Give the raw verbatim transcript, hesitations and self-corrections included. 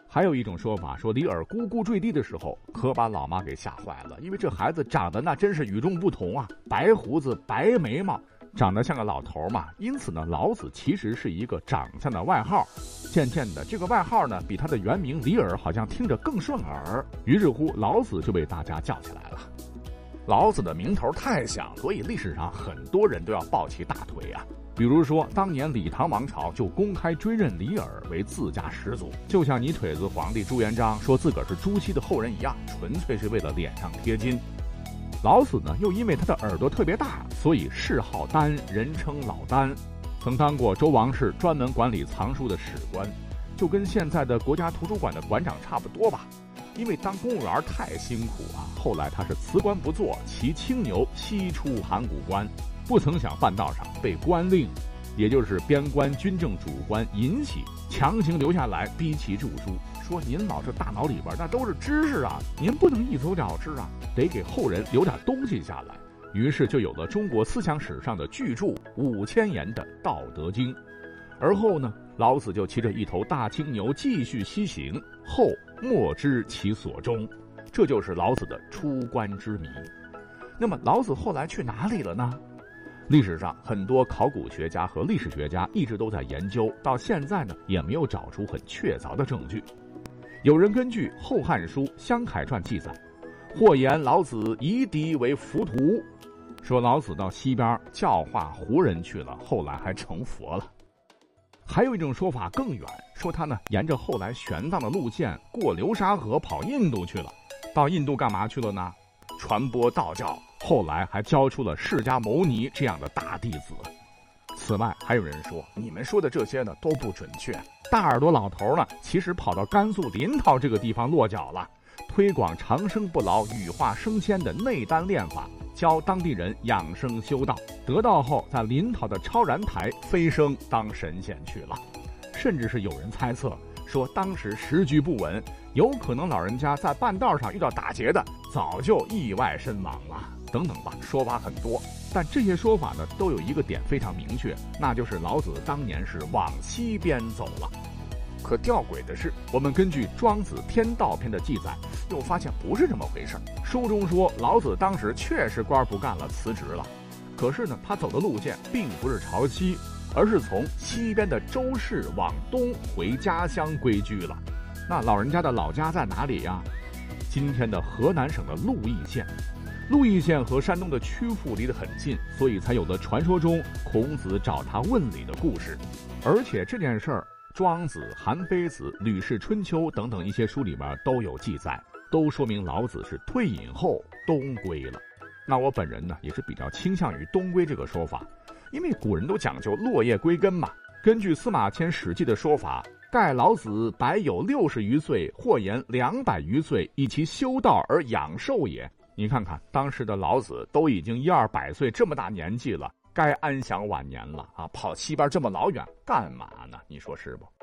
还有一种说法说，李耳咕咕坠地的时候，可把老妈给吓坏了，因为这孩子长得那真是与众不同啊，白胡子白眉毛，长得像个老头嘛。因此呢，老子其实是一个长相的外号。渐渐的，这个外号呢，比他的原名李耳好像听着更顺耳，于是乎老子就被大家叫起来了。老子的名头太响，所以历史上很多人都要抱起大腿啊。比如说，当年李唐王朝就公开追认李耳为自家始祖，就像泥腿子皇帝朱元璋说自个儿是朱熹的后人一样，纯粹是为了脸上贴金。老子呢，又因为他的耳朵特别大，所以谥号丹，人称老丹，曾当过周王室专门管理藏书的史官，就跟现在的国家图书馆的馆长差不多吧。因为当公务员太辛苦啊，后来他是辞官不做，骑青牛西出函谷关。不曾想半道上被官令，也就是边关军政主官尹喜强行留下来，逼其著书，说您老这大脑里边那都是知识啊，您不能一走了之啊，得给后人留点东西下来。于是就有了中国思想史上的巨著五千言的《道德经》。而后呢，老子就骑着一头大青牛继续西行，后莫知其所终。这就是老子的出关之谜。那么老子后来去哪里了呢？历史上很多考古学家和历史学家一直都在研究，到现在呢也没有找出很确凿的证据。有人根据《后汉书·襄凯传》记载，或言老子夷狄为浮屠，说老子到西边教化胡人去了，后来还成佛了。还有一种说法更远，说他呢沿着后来玄奘的路线过流沙河跑印度去了。到印度干嘛去了呢？传播道教，后来还教出了释迦牟尼这样的大弟子。此外还有人说，你们说的这些呢都不准确，大耳朵老头呢其实跑到甘肃临洮这个地方落脚了，推广长生不老羽化升仙的内丹练法，教当地人养生修道，得道后在临洮的超然台飞升当神仙去了。甚至是有人猜测说，当时时局不稳，有可能老人家在半道上遇到打劫的，早就意外身亡了，等等吧，说法很多。但这些说法呢，都有一个点非常明确，那就是老子当年是往西边走了。可吊诡的是，我们根据《庄子·天道篇》的记载，又发现不是这么回事。书中说，老子当时确实官不干了，辞职了。可是呢，他走的路线并不是朝西，而是从西边的周氏往东回家乡归居了。那老人家的老家在哪里呀？今天的河南省的鹿邑县。鹿邑县和山东的曲阜离得很近，所以才有了传说中孔子找他问礼的故事。而且这件事儿，庄子、韩非子、吕氏春秋等等一些书里边都有记载，都说明老子是退隐后东归了。那我本人呢，也是比较倾向于东归这个说法，因为古人都讲究落叶归根嘛。根据司马迁《史记》的说法，盖老子百有六十余岁，或言两百余岁，以其修道而养寿也。你看看，当时的老子都已经一二百岁，这么大年纪了，该安享晚年了啊！跑西边这么老远干嘛呢？你说是不？